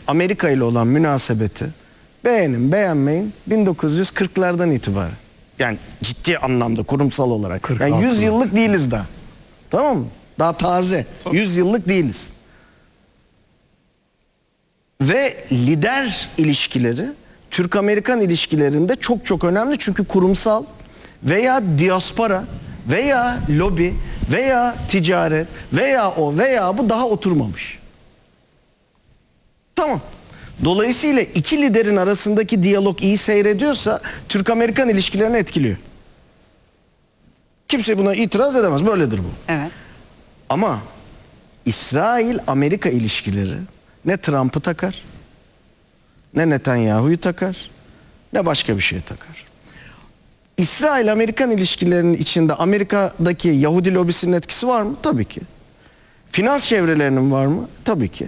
Amerika ile olan münasebeti beğenin beğenmeyin 1940'lardan itibaren. Yani ciddi anlamda kurumsal olarak. Yani 100 yıllık değiliz daha. Tamam mı? Daha taze. 100 yıllık değiliz. Ve lider ilişkileri Türk-Amerikan ilişkilerinde çok çok önemli. Çünkü kurumsal veya diaspora veya lobi veya ticaret veya o veya bu daha oturmamış. Tamam. Dolayısıyla iki liderin arasındaki diyalog iyi seyrediyorsa Türk-Amerikan ilişkilerini etkiliyor. Kimse buna itiraz edemez. Böyledir bu. Evet. Ama İsrail-Amerika ilişkileri ne Trump'ı takar, ne Netanyahu'yu takar, ne başka bir şey takar. İsrail-Amerikan ilişkilerinin içinde Amerika'daki Yahudi lobisinin etkisi var mı? Tabii ki. Finans çevrelerinin var mı? Tabii ki.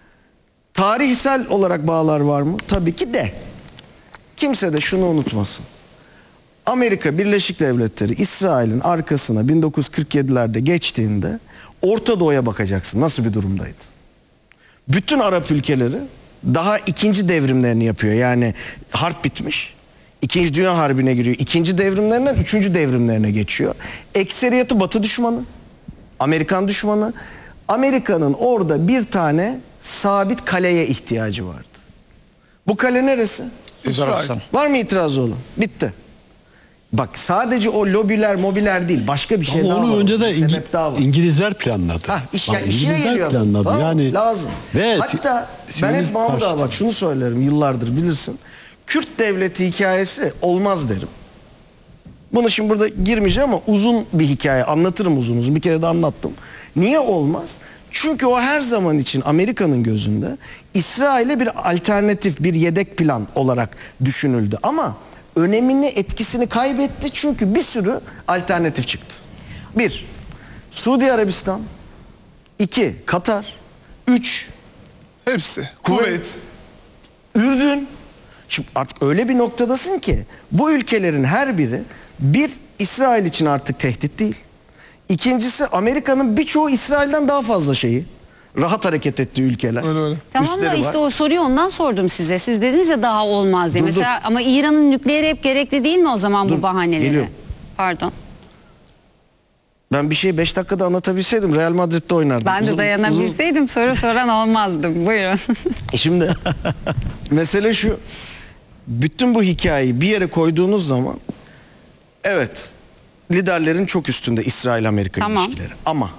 Tarihsel olarak bağlar var mı? Tabii ki de. Kimse de şunu unutmasın. Amerika Birleşik Devletleri İsrail'in arkasına 1947'lerde geçtiğinde Orta Doğu'ya bakacaksın. Nasıl bir durumdaydı? Bütün Arap ülkeleri daha ikinci devrimlerini yapıyor. Yani harp bitmiş. İkinci Dünya Harbi'ne giriyor. İkinci devrimlerinden üçüncü devrimlerine geçiyor. Ekseriyeti Batı düşmanı. Amerikan düşmanı. Amerika'nın orada bir tane sabit kaleye ihtiyacı vardı. Bu kale neresi? İsrail. Var mı itirazı olan? Bitti. Bak sadece o lobiler mobiler değil, başka bir şey Ama daha onu var. önce de Bir sebep daha var. İngilizler planladı. Hah, Bak, işine İngilizler geliyor. planladı. Tamam, Yani lazım. ve Hatta ben hep Mahmut abi bak şunu söylerim yıllardır bilirsin. Kürt devleti hikayesi olmaz derim. Bunu şimdi burada girmeyeceğim ama uzun bir hikaye anlatırım uzun uzun. Bir kere de anlattım. Niye olmaz? Çünkü o her zaman için Amerika'nın gözünde İsrail'e bir alternatif, bir yedek plan olarak düşünüldü. Ama önemini, etkisini kaybetti çünkü bir sürü alternatif çıktı. 1. Suudi Arabistan. 2. Katar. 3. Hepsi. Kuveyt. Ürdün. Şimdi artık öyle bir noktadasın ki bu ülkelerin her biri bir İsrail için artık tehdit değil. İkincisi Amerika'nın birçoğu İsrail'den daha fazla şeyi. Rahat hareket ettiği ülkeler. Öyle öyle. Tamam da Üstleri işte var. o soruyu ondan sordum size. Siz dediniz ya daha olmaz diye. Dur, Mesela ama İran'ın nükleeri hep gerekli değil mi o zaman Dur, bu bahaneleri? geliyorum. Pardon. Ben bir şeyi 5 dakikada anlatabilseydim Real Madrid'de oynardım. Ben de dayanabilseydim soru soran olmazdım. Buyurun. Şimdi mesele şu. Bütün bu hikayeyi bir yere koyduğunuz zaman evet liderlerin çok üstünde İsrail-Amerika Tamam. ilişkileri. Ama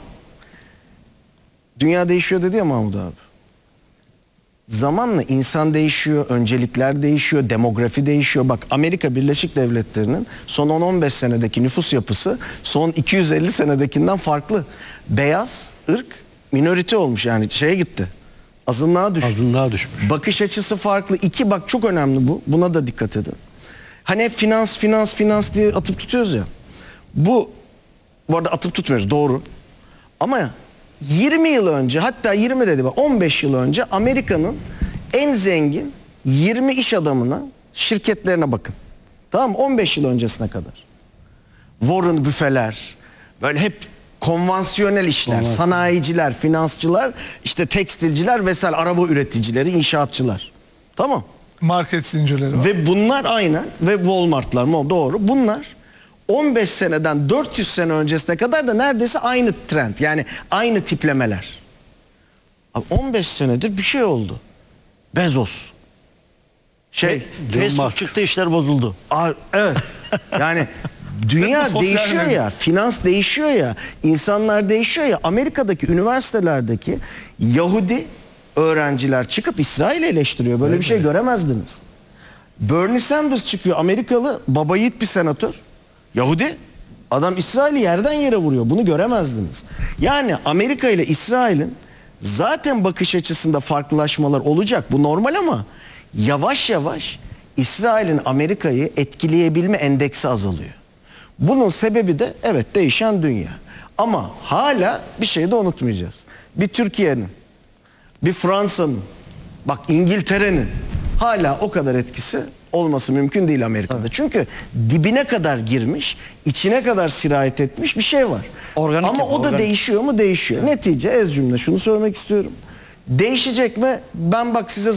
dünya değişiyor dedi ya Mahmut abi. Zamanla insan değişiyor, öncelikler değişiyor, demografi değişiyor. Bak Amerika Birleşik Devletleri'nin son 10-15 senedeki nüfus yapısı son 250 senedekinden farklı. Beyaz ırk minorite olmuş yani şeye gitti. Azınlığa düştü. azınlığa düşmüş. Bakış açısı farklı. 2 bak çok önemli bu. Buna da dikkat edin. Hani hep finans diye atıp tutuyoruz ya. Bu arada atıp tutmuyoruz doğru. Ama 20 yıl önce hatta 20 dedi bak 15 yıl önce Amerika'nın en zengin 20 iş adamına şirketlerine bakın. Tamam mı? 15 yıl öncesine kadar. Warren Buffett'ler böyle hep konvansiyonel işler, sanayiciler, finansçılar, işte tekstilciler vesaire, araba üreticileri, inşaatçılar. Tamam. Market zincirleri var. Ve bunlar aynen ve Walmart'lar doğru. Bunlar 15 seneden 400 sene öncesine kadar da neredeyse aynı trend. Yani aynı tiplemeler. Abi 15 senedir bir şey oldu. Bezos. Facebook çıktı, işler bozuldu. Evet. Yani dünya Sosyal değişiyor medya. ya, finans değişiyor ya, insanlar değişiyor ya. Amerika'daki üniversitelerdeki Yahudi öğrenciler çıkıp İsrail'i eleştiriyor. Böyle bir şey göremezdiniz. Bernie Sanders çıkıyor, Amerikalı baba yiğit bir senatör. Yahudi. Adam İsrail'i yerden yere vuruyor. Bunu göremezdiniz. Yani Amerika ile İsrail'in zaten bakış açısında farklılaşmalar olacak. Bu normal ama yavaş yavaş İsrail'in Amerika'yı etkileyebilme endeksi azalıyor. Bunun sebebi de evet değişen dünya. Ama hala bir şey de unutmayacağız. Bir Türkiye'nin, bir Fransa'nın, bak İngiltere'nin hala o kadar etkisi olması mümkün değil Amerika'da. Evet. Çünkü dibine kadar girmiş, içine kadar sirayet etmiş bir şey var. Organik ama o da organik. değişiyor mu? Değişiyor. Evet. Netice ez cümle şunu söylemek istiyorum. Değişecek mi? Ben bak size